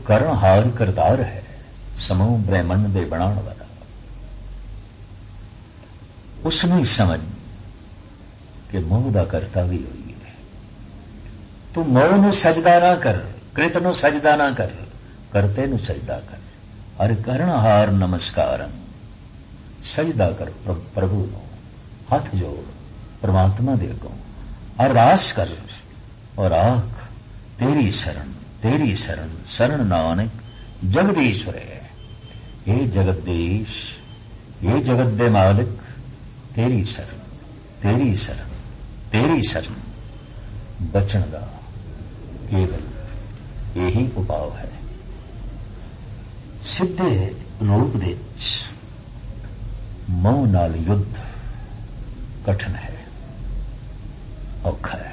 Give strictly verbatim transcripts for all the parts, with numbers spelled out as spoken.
ਕਰਨਹਾਰ ਕਰਤਾਰ ਹੈ, ਸਮੂਹ ਬ੍ਰਹਿਮੰਡ ਦੇ ਬਣਾਉਣ ਵਾਲਾ। ਉਸ ਨੂੰ ਹੀ ਸਮਝ ਕਿ ਮੋਹ ਦਾ ਕਰਤਾ ਵੀ ਹੋਈ ਹੈ। ਤੂੰ ਮੋਹ ਨੂੰ ਸਜਦਾ ਨਾ ਕਰ, ਕ੍ਰਿਤ ਨੂੰ ਸਜਦਾ ਨਾ ਕਰ, ਕਰਤੇ ਨੂੰ ਸਜਦਾ ਕਰ। ਹਰ ਕਰਨਹਾਰ ਨਮਸਕਾਰੰ, ਸਜਦਾ ਕਰ ਪ੍ਰਭੂ ਨੂੰ, ਹੱਥ ਜੋੜ ਪਰਮਾਤਮਾ ਦੇ ਅੱਗੋਂ, ਅਰਦਾਸ ਕਰ ਔਰ ਆਖ ਤੇਰੀ ਸ਼ਰਨ, ਤੇਰੀ ਸ਼ਰਨ, ਸ਼ਰਨ ਨਾਨਕ ਜਗਦੀਸ਼ਵਰੇ। ਇਹ ਜਗਦੀਸ਼, ਇਹ ਜਗਤ ਦੇ ਮਾਲਕ, ਤੇਰੀ ਸ਼ਰਨ, ਤੇਰੀ ਸ਼ਰਨ, ਤੇਰੀ ਸ਼ਰਨ। ਬਚਣ ਦਾ ਕੇਵਲ ਇਹੀ ਉਪਾਅ ਹੈ। ਸਿੱਧੇ ਰੂਪ ਦੇ ਵਿੱਚ ਮੋਹ ਨਾਲ ਯੁੱਧ ਕਠਿਨ ਹੈ, ਔਖਾ ਹੈ।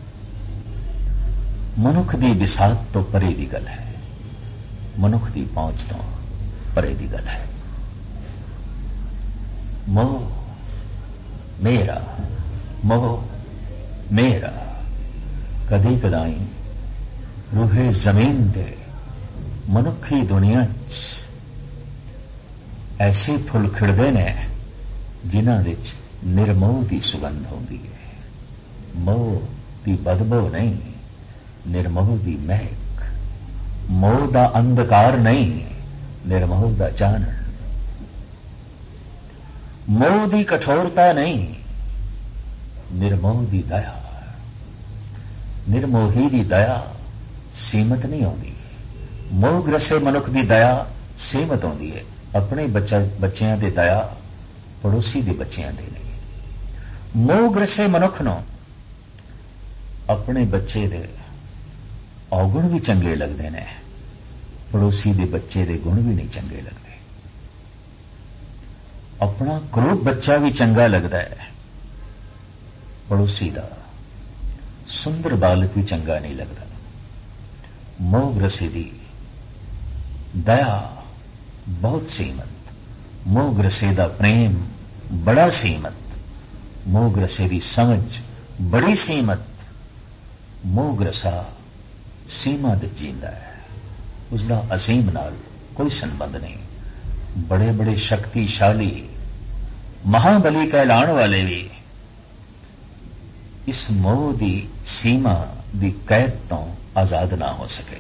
ਮਨੁੱਖ ਦੀ ਵਿਸਾਤ ਤੋਂ ਪਰੇ ਦੀ ਗੱਲ ਹੈ, ਮਨੁੱਖ ਦੀ ਪਹੁੰਚ ਤੋਂ ਪਰੇ ਦੀ ਗੱਲ ਹੈ। ਮੋਹ ਮੇਰਾ, ਮੋਹ ਮੇਰਾ। ਕਦੀ ਕਦਾਈ ਰੂਹੇ ਜ਼ਮੀਨ ਦੇ ਮਨੁੱਖੀ ਦੁਨੀਆ 'ਚ ਐਸੇ ਫੁੱਲ ਖਿੜਦੇ ਨੇ ਜਿਨ੍ਹਾਂ ਵਿੱਚ ਨਿਰਮੋਹ ਦੀ ਸੁਗੰਧ ਹੁੰਦੀ ਹੈ। ਮੋਹ ਦੀ ਬਦਬੂ ਨਹੀਂ, ਨਿਰਮੋਹ ਦੀ ਮਹਿਕ। ਮੋਹ ਦਾ ਅੰਧਕਾਰ ਨਹੀਂ, ਨਿਰਮੋਹ ਦਾ ਚਾਨਣ। ਮੋਹ ਦੀ ਕਠੋਰਤਾ ਨਹੀਂ, ਨਿਰਮੋਹ ਦੀ ਦਇਆ। ਨਿਰਮੋਹੀ ਦੀ ਦਇਆ ਸੀਮਤ ਨਹੀਂ ਆਉਂਦੀ। ਮੋਹਗ੍ਰਸੇ ਮਨੁੱਖ ਦੀ ਦਇਆ ਸੀਮਤ ਆਉਂਦੀ ਹੈ। ਆਪਣੇ ਬੱਚਿਆਂ ਦੇ ਦਇਆ ਪੜੋਸੀ ਦੇ ਬੱਚਿਆਂ ਦੇ ਨਹੀਂ। ਮੋਹਗ੍ਰਸੇ ਮਨੁੱਖ ਨੂੰ ਆਪਣੇ ਬੱਚੇ ਦੇ ਔਗੁਣ ਵੀ ਚੰਗੇ ਲੱਗਦੇ ਨੇ, ਪੜੋਸੀ ਦੇ ਬੱਚੇ ਦੇ ਗੁਣ ਵੀ ਨਹੀਂ ਚੰਗੇ ਲੱਗਦੇ। ਆਪਣਾ ਕਰੂਪ ਬੱਚਾ ਵੀ ਚੰਗਾ ਲੱਗਦਾ ਹੈ, ਪੜੋਸੀ ਦਾ ਸੁੰਦਰ ਬਾਲਕ ਵੀ ਚੰਗਾ ਨਹੀਂ ਲੱਗਦਾ। ਮੋਹਗ੍ਰਸੇ ਦੀ ਦਇਆ ਬਹੁਤ ਸੀਮਤ, ਮੋਹਗ੍ਰਸੇ ਦਾ ਪ੍ਰੇਮ ਬੜਾ ਸੀਮਤ, ਮੋਹਗ੍ਰਸੇ ਦੀ ਸਮਝ ਬੜੀ ਸੀਮਤ। ਮੋਹਗ੍ਰਸਾ ਸੀਮਾ ਦੇ ਜੀਂਦਾ ਹੈ, ਉਸਦਾ ਅਸੀਮ ਨਾਲ ਕੋਈ ਸੰਬੰਧ ਨਹੀਂ। ਬੜੇ ਬੜੇ ਸ਼ਕਤੀਸ਼ਾਲੀ ਮਹਾਬਲੀ ਕਹਿਲਾਣ ਵਾਲੇ ਵੀ ਇਸ ਮੋਹ ਦੀ ਸੀਮਾ ਦੀ ਕੈਦ ਤੋਂ ਆਜ਼ਾਦ ਨਾ ਹੋ ਸਕੇ।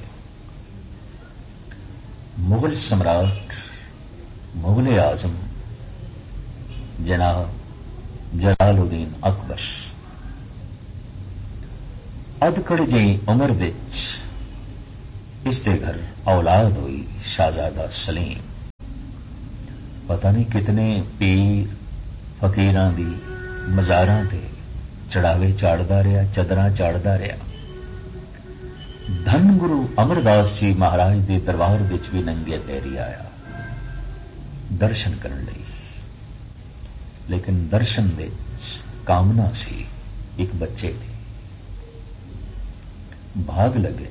ਮੁਗਲ ਸਮਰਾਟ, ਮੁਗਲ ਆਜ਼ਮ ਜਨਾਬ ਜਲਾਲੁਦੀਨ ਅਕਬਰ ਅਧਕੜ ਜਿਹੀ ਉਮਰ ਵਿੱਚ ਇਸ ਦੇ ਘਰ ਔਲਾਦ ਹੋਈ, ਸ਼ਾਹਜ਼ਾਦਾ ਸਲੀਮ। ਪਤਾ ਨਹੀਂ ਕਿਤਨੇ ਪੀਰ ਫਕੀਰਾਂ ਦੀ ਮਜ਼ਾਰਾਂ ਤੇ ਚੜਾਵੇ ਚਾੜਦਾ ਰਿਹਾ, ਚਦਰਾਂ ਚਾੜਦਾ ਰਿਹਾ। ਧੰਨ ਗੁਰੂ ਅਮਰਦਾਸ ਜੀ ਮਹਾਰਾਜ ਦੇ ਦਰਬਾਰ ਵਿੱਚ ਵੀ ਨੰਗੇ ਪੈਰੀ ਆਇਆ ਦਰਸ਼ਨ ਕਰਨ ਲਈ। ਲੇਕਿਨ ਦਰਸ਼ਨ ਵਿੱਚ ਕਾਮਨਾ ਸੀ ਇੱਕ ਬੱਚੇ ਦੀ। ਭਾਗ ਲੱਗੇ,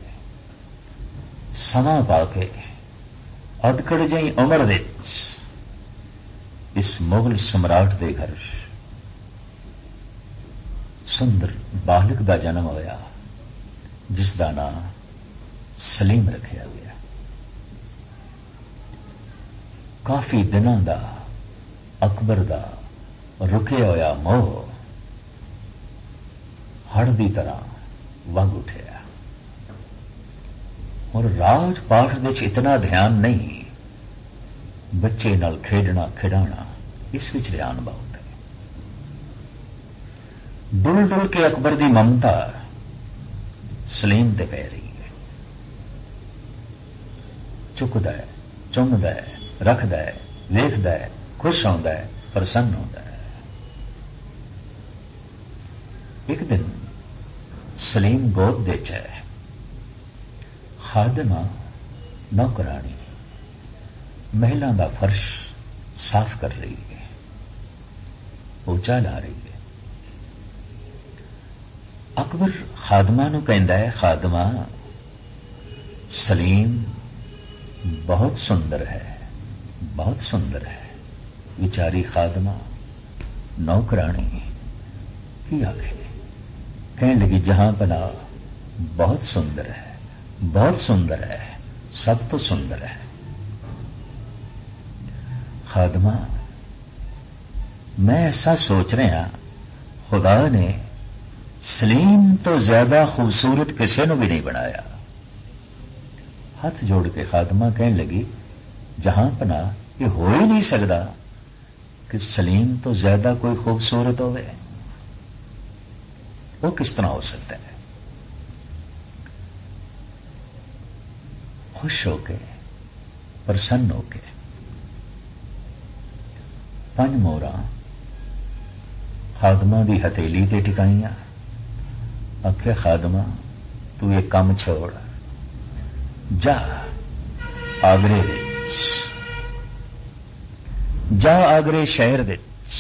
ਸਮਾਂ ਪਾ ਕੇ ਅਧਕੜ ਜਿਹੀ ਉਮਰ ਵਿੱਚ ਇਸ ਮੁਗਲ ਸਮਰਾਟ ਦੇ ਘਰ ਸੁੰਦਰ ਬਾਲਕ ਦਾ ਜਨਮ ਹੋਇਆ, ਜਿਸ ਦਾ ਨਾਂ ਸਲੀਮ ਰੱਖਿਆ ਗਿਆ। ਕਾਫੀ ਦਿਨਾਂ ਦਾ ਅਕਬਰ ਦਾ ਰੁਕਿਆ ਹੋਇਆ ਮੋਹ ਹੜ ਦੀ ਤਰ੍ਹਾਂ ਵਗ ਉੱਠਿਆ। ਔਰ ਰਾਜ ਪਾਠ ਵਿੱਚ ਇਤਨਾ ਧਿਆਨ ਨਹੀਂ, ਬੱਚੇ ਨਾਲ ਖੇਡਣਾ ਖਿਡਾਉਣਾ ਇਸ ਵਿੱਚ ਧਿਆਨ ਬਹੁਤ ਹੈ। ਡੁੱਲ ਡੁੱਲ ਕੇ ਅਕਬਰ ਦੀ ਮਮਤਾ ਸਲੀਮ ਤੇ ਪੈ ਰਹੀ ਹੈ। ਚੁੱਕਦਾ ਹੈ, ਚੁੰਮਦਾ ਹੈ, ਰੱਖਦਾ ਹੈ, ਵੇਖਦਾ ਹੈ, ਖੁਸ਼ ਹੁੰਦਾ ਹੈ, ਪ੍ਰਸੰਨ ਹੁੰਦਾ ਹੈ। ਇੱਕ ਦਿਨ ਸਲੀਮ ਗੋਦ ਦੇ ਚ ਹੈ। ਖਾਦਮਾ ਨੌਕਰਾਣੀ ਮਹਿਲਾਂ ਦਾ ਫਰਸ਼ ਸਾਫ਼ ਕਰ ਰਹੀ ਹੈ, ਪੋਚਾ ਲਾ ਰਹੀ ਹੈ। ਅਕਬਰ ਖਾਦਮਾ ਨੂੰ ਕਹਿੰਦਾ ਹੈ, ਖਾਦਮਾ ਸਲੀਮ ਬਹੁਤ ਸੁੰਦਰ ਹੈ, ਬਹੁਤ ਸੁੰਦਰ ਹੈ। ਵਿਚਾਰੀ ਖਾਦਮਾ ਨੌਕਰਾਣੀ ਕੀ ਆਖੇ, ਕਹਿਣ लगी जहां पना बहुत सुंदर है, बहुत सुंदर है, सब तो सुंदर है। खादमा, मैं ऐसा सोच रहा, खुदा ने सलीम तो ज्यादा खूबसूरत किसी ने भी नहीं बनाया। हाथ जोड़ के खादमा कहने लगी, जहां पना ये हो ही नहीं सकता कि सलीम तो ज्यादा कोई खूबसूरत होवे। वो किस तरह हो सकता है? खुश होके, प्रसन्न होके पंज मोहरा खादमा दी हथेली ते टिकाइयां। आख्या, खादमा तू ये काम छोड़, जा आगरे विच, जा आगरे शहर विच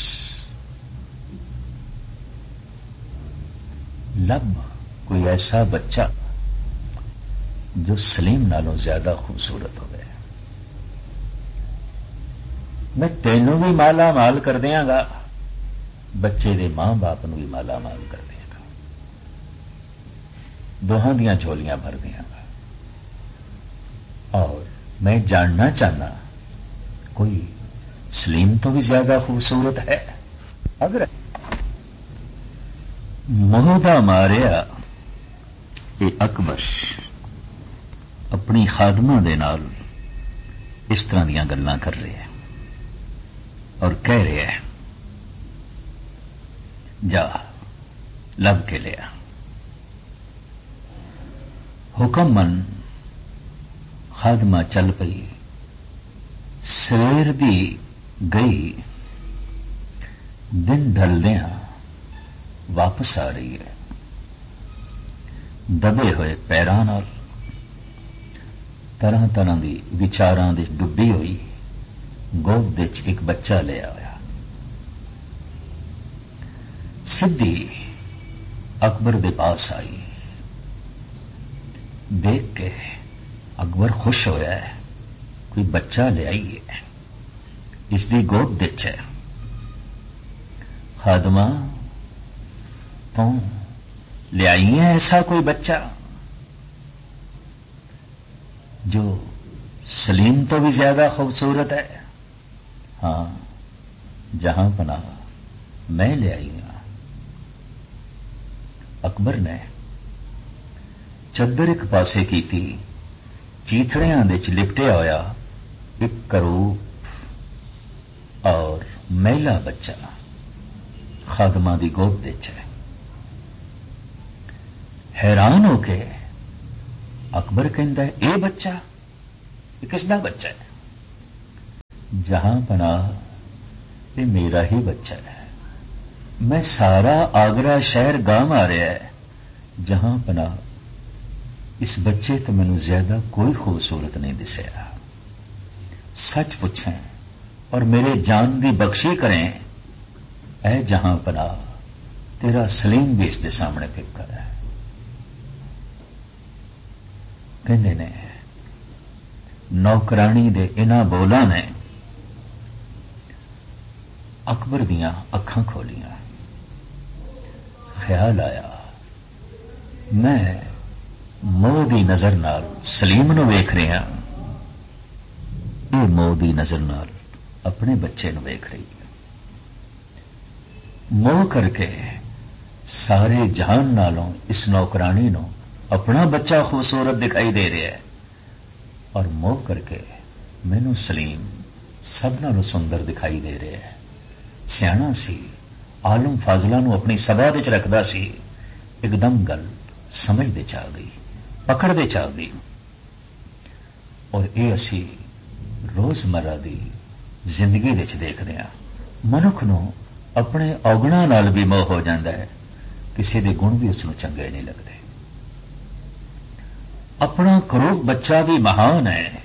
लब कोई ऐसा बच्चा जो सलीम नालों ज्यादा खूबसूरत हो गया। मैं तेनों भी माला माल कर देंगा, बच्चे दे मां बाप नूं भी माला माल कर देंगा, दोहां दियां झोलियां भर देंगा। और मैं जानना चाहना, कोई सलीम तो भी ज्यादा खूबसूरत है? अगर मोहदा मारिया ये अकबर अपनी खादमा दे नाल इस तरह दीयां गल्लां कर रहे हैं और कह रहे हैं, जा लब के लिया। हुक्म मन खादमा चल पई, सवेर दी गई, दिन ढलदियां वापस आ रही है, दबे हुए पैरां नाल, तरह तरह दी विचारां दी डुब्बी हुई, गोद विच एक बच्चा ले आया। सिद्धी अकबर दे पास आई, देख के अकबर खुश होया है, कोई बच्चा ले आई है, इसदी गोद विच है। खादमा, तू ले आई है ऐसा कोई बच्चा जो सलीम तो भी ज्यादा खूबसूरत है? हां, जहां पना मैं ले आई हूं। अकबर ने चद्दर एक पासे की थी, चीथड़ियां दे च लिपटिया होया एक करूप और महिला बच्चा खादमा दी गोद विच है। हैरान होके अकबर कहता है, ये बच्चा ये किसदा बच्चा है? जहां पना ये मेरा ही बच्चा है। मैं सारा आगरा शहर गांव आ रहा है, जहां पना इस बच्चे तो मैनू ज्यादा कोई खूबसूरत नहीं दिसया। सच पूछें और मेरे जान दी बख्शी करें, ऐ जहां पना तेरा सलीम भी इसके सामने फिक्र है। कहते ने नौकरानी दे इन्हां बोलां ने अकबर दियां अखां खोलियां। ख्याल आया, मैं मोह दी नजर नाल सलीम नूं वेख रहा, ये मोह दी नजर नाल अपने बच्चे नूं वेख रही है। मोह करके सारे जहान नालों इस नौकरानी नूं अपना बच्चा खूबसूरत दिखाई दे रहा है, और मोह करके मैनू सलीम सब नालों सुंदर दिखाई दे रहा है। सियाणा सी, आलम फाजला नूं अपनी सभा विच रखदा सी, एकदम गल समझ दे चा गई, पकड़ दे चा गई। और ये असी रोजमर्रा दी जिंदगी विच देखदे हां, मनुख नूं अपने औगणां नाल भी मोह हो जांदा है, किसी दे गुण भी उसनूं चंगे नहीं लगदे। अपना करूब बच्चा भी महान है,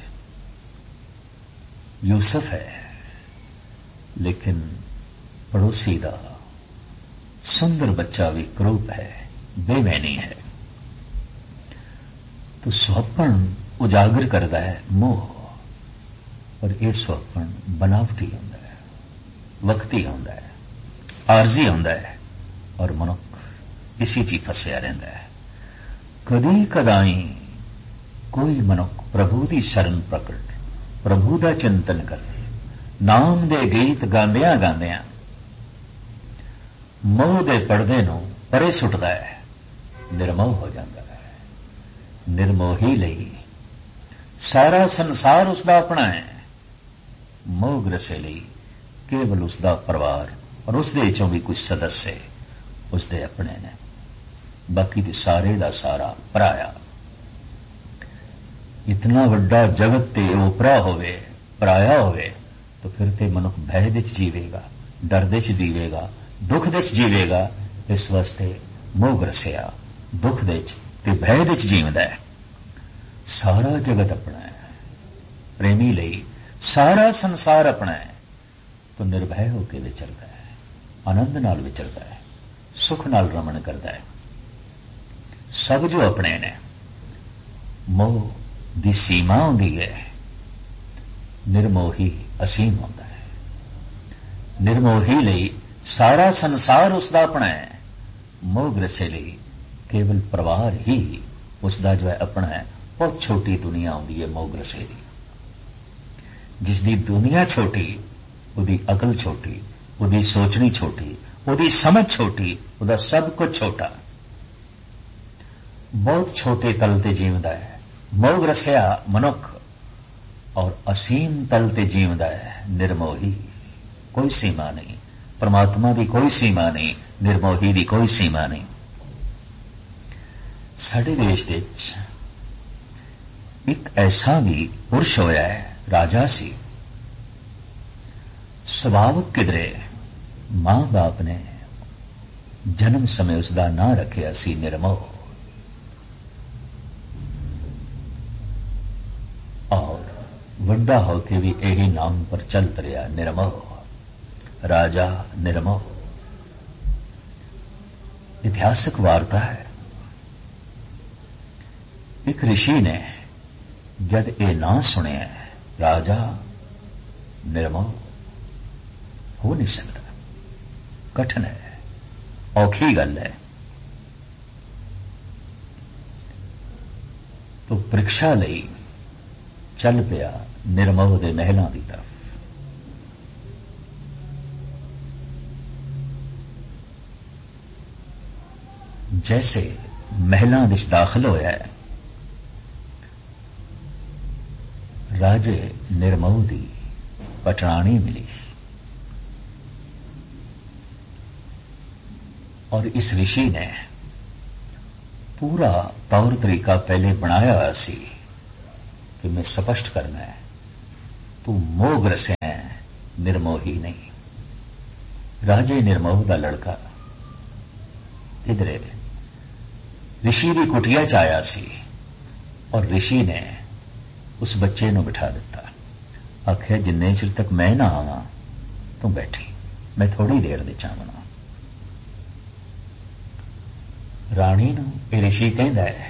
यूसुफ है, लेकिन पड़ोसी दा सुंदर बच्चा भी करूब है, बेमैनी है। तो स्वप्न उजागर करता है मोह, और यह स्वप्न बनावटी होता है, वक्ती होता है, आरजी होता है, और मनुख इसी ची फसिया रहता है। कदी कदाई कोई मनुख प्रभु की शरण प्रकट, प्रभु का चिंतन कर, नाम दे गीत गांदिया गांदिया मोह दे पड़दे नूं परे सुटदा है, निर्मोह हो जाता है। निर्मोही लई सारा संसार उसका अपना है, मोह ग्रसे लई केवल उसका परिवार और उसदे चों भी कुछ सदस्य उसदे अपने ने, बाकी ते सारे दा सारा पराया। इतना वड्डा जगत ते ओपरा होवे, पराया होवे, तो फिर ते मनुख भय दे च जीवेगा, डर दे च जीवेगा, दुख दे च जीवेगा। इस वास्ते मोह ग्रसिया दुख दे च ते भय दे च जीवदा है। सारा जगत अपना है, प्रेमी लई सारा संसार अपना है, तो निर्भय होकर विचरदा है, आनंद नाल विचरदा है, सुख नाल रमण करदा है। सब जो अपने ने, मोह दी सीमा होंदी है, निर्मोही असीम होता है। निर्मोही लई सारा संसार उसका अपना है, मोह ग्रसे लई केवल परिवार ही उसका जो है अपना है। बहुत छोटी दुनिया होंदी है मोह ग्रसे दी, जिसदी दुनिया छोटी उदी अकल छोटी, उदी सोचनी छोटी, उदी समझ छोटी, उदा सब कुछ छोटा। बहुत छोटे तल ते जीवदा है मोह ग्रसिया मनुख, और असीम तल ते जीवदा है निर्मोही। कोई सीमा नहीं, परमात्मा की कोई सीमा नहीं, निर्मोही की कोई सीमा नहीं। साडे देश दे एक ऐसा भी पुरुष होया है, राजा सी, सुभावक किधरे मां बाप ने जन्म समय उसका ना रखिया सी निर्मोह, और वड्डा होके भी यही नाम पर चलत रहा निर्मोह, राजा निर्मोह। इतिहासक वार्ता है, एक ऋषि ने जद ये ना सुनिया राजा निर्मोह, हो नहीं सकता, कठिन है, औखी गल है, तो परीक्षा लई चल पिया निर्मोह दे महलों की तरफ। जैसे महलों विच दाखिल होया है, राजे निर्मोह दी पटरानी मिली, और इस ऋषि ने पूरा तौर तरीका पहले बनाया हुआ सी कि मैं स्पष्ट करना है, तू मोह ग्रसे है, निर्मोही नहीं। राजे निर्मोह का लड़का इधरे ऋषि की कुटिया च आया सी, और ऋषि ने उस बच्चे नूं बिठा दिता, आख्या जिन्ने चिर तक मैं ना आवा तू बैठी, मैं थोड़ी देर दे चावना। राणी नूं ये ऋषि कहंदा है,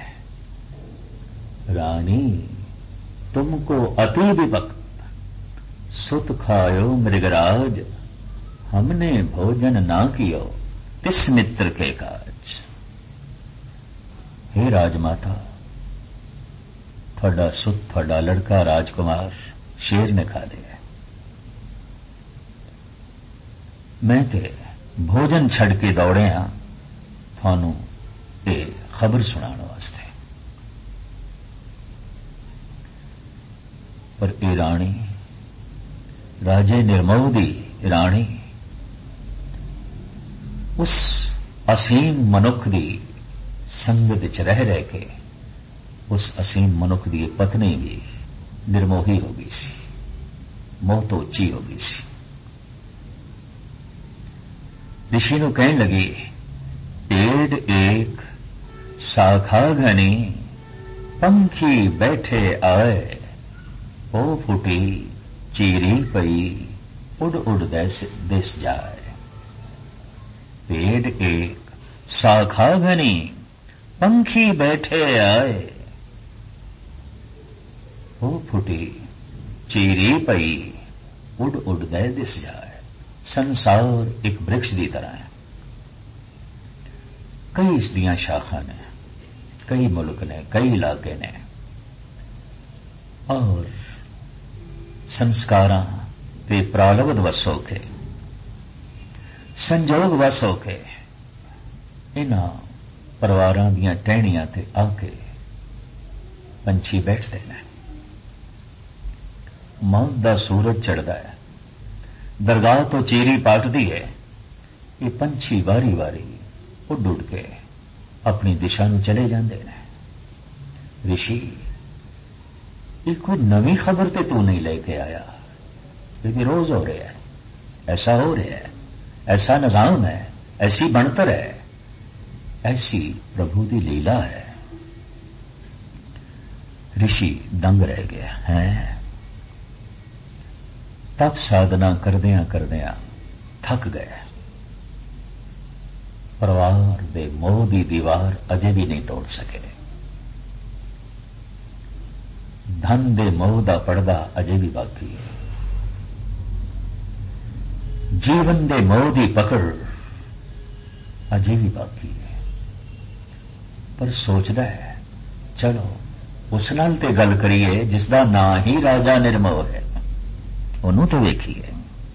रानी तुमको अति विभक्त सुत खायो मृगराज, हमने भोजन ना कियो तिस मित्र के काज। हे राजमाता, थोड़ा सुत, थोड़ा लड़का राजकुमार शेर ने खा लिया, मैं ते भोजन छड़ के दौड़े हाँ थानू ये खबर सुनाने वास्ते। पर ये राणी, राजे निर्मोह दी राणी, उस असीम मनुख दी संगत च रह रह के उस असीम मनुख दी पत्नी भी निर्मोही हो गई सी, मोह तो उच्ची हो गई सी। ऋषि नूं कहन लगी, पेड़ एक शाखा घनी, पंखी बैठे आए, ओ फुटी चीरी पई, उड़ उड़ देस दिस जाए। पेड़ एक शाखा घनी, पंखी बैठे आए, ओ फुटी चीरी पई, उड़ उड़ दे दिस जाए। संसार एक वृक्ष की तरह है, कई इसदियां शाखा ने, कई मुल्क ने, कई इलाके ने, और संस्कारां ते प्रालब्ध वस हो के संजोग वस हो के इन्हां परिवारां दीयां टहणियां ते आके पंछी बैठते हैं। मौत दा सूरज चढ़दा है, दरगाह तो चीरी पाटदी है, ये पंछी वारी वारी उड़ उड़ के अपनी दिशा नूं चले जांदे ने। ऋषि ये कोई नवी खबर ते तू नहीं लेके आया, ये रोज हो रहा है, ऐसा हो रहा है, ऐसा निजाम है, ऐसी बनतर है, ऐसी प्रभु दी लीला है। ऋषि दंग रह गया है। तप साधना करदियां करदियां थक गया। परिवार दे मोह दी दीवार अजे भी नहीं तोड़ सके, धन दे मोह दा पर्दा अजे भी बाकी है, जीवन दे मोह दी पकड़ अजे भी बाकी है। पर सोचदा है चलो उस नाल ते गल करिए जिसदा ना ही राजा निर्मोह है, ਉਹਨੂੰ तो वेखिए।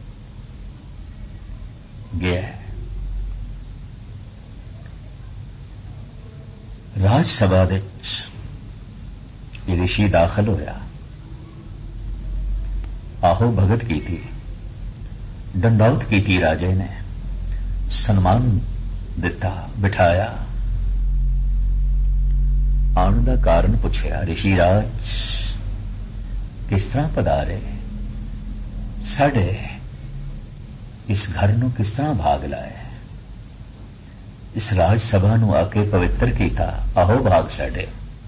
गया राज सभा दे विच ऋषि दाखिल होया, आहो भगत की थी, डंडौत की थी, राजे ने सन्मान दिता, बिठाया, आने का कारण पूछया। ऋषिराज किस तरह पधारे, साडे इस घर नूं किस तरह भाग लाए, इस राज सभा नूं आके पवित्र कीता, आहो भाग साडे,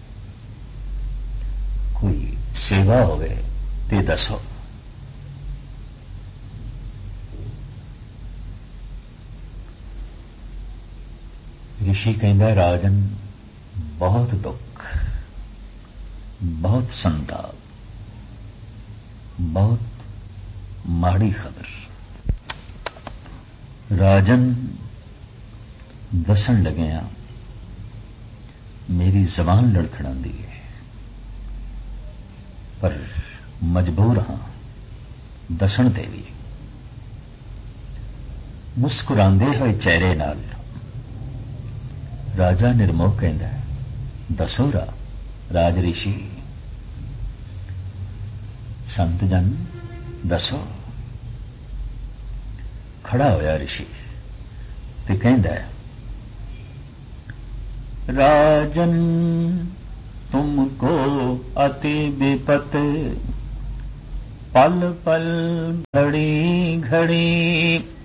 कोई सेवा होवे ते दसो। ऋषि कहंदा राजन बहुत दुख, बहुत संताप, बहुत माड़ी खबर। राजन दसन लगे आ, मेरी जबान लड़खड़ांदी है, पर मजबूर हां दसन ते भी। मुस्कुरांदे होए चेहरे नाल राजा निर्मोह कहंदा है, दसो रा राज ऋषि, संत जन दसो। खड़ा होया ऋषि ते कहंदा है, राजन तुमको अति विपत, पल पल घड़ी घड़ी